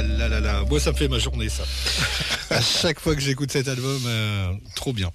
là là là là. Moi, ça me fait ma journée, ça. À chaque fois que j'écoute cet album, trop bien.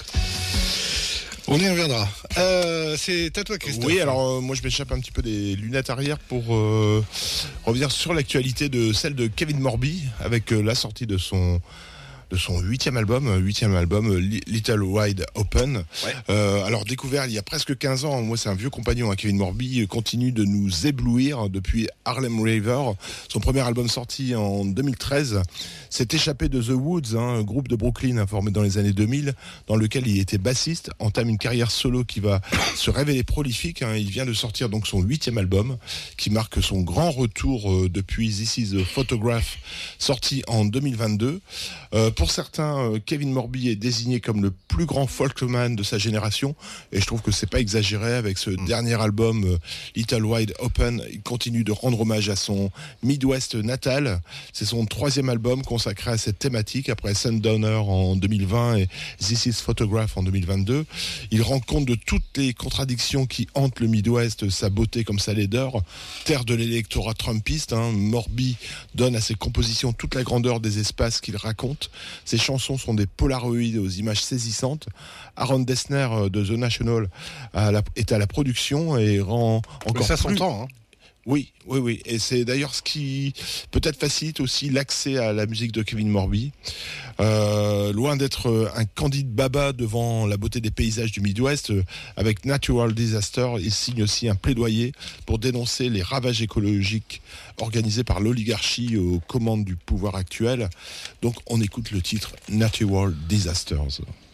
On y reviendra. C'est à toi, Christophe. Oui, alors moi je m'échappe un petit peu des lunettes arrière pour revenir sur l'actualité de celle de Kevin Morby avec la sortie de son huitième album, Little Wide Open. Ouais. Alors découvert il y a presque 15 ans, moi c'est un vieux compagnon, Kevin Morby, continue de nous éblouir depuis Harlem River. Son premier album sorti en 2013 s'est échappé de The Woods, un groupe de Brooklyn formé dans les années 2000, dans lequel il était bassiste, entame une carrière solo qui va se révéler prolifique. Il vient de sortir donc son huitième album, qui marque son grand retour depuis This Is a Photograph, sorti en 2022. Pour certains, Kevin Morby est désigné comme le plus grand folkman de sa génération, et je trouve que c'est pas exagéré avec ce dernier album Little Wide Open. Il continue de rendre hommage à son Midwest natal. C'est son troisième album consacré à cette thématique après Sundowner en 2020 et This Is Photograph en 2022. Il rend compte de toutes les contradictions qui hantent le Midwest, sa beauté comme sa laideur, terre de l'électorat trumpiste. Morby donne à ses compositions toute la grandeur des espaces qu'il raconte. Ses chansons sont des polaroïdes aux images saisissantes. Aaron Dessner de The National est à la production et rend encore ça plus... s'entend, hein. Oui. Et c'est d'ailleurs ce qui peut-être facilite aussi l'accès à la musique de Kevin Morby. Loin d'être un candide baba devant la beauté des paysages du Midwest, avec Natural Disaster, il signe aussi un plaidoyer pour dénoncer les ravages écologiques organisés par l'oligarchie aux commandes du pouvoir actuel. Donc on écoute le titre Natural Disasters.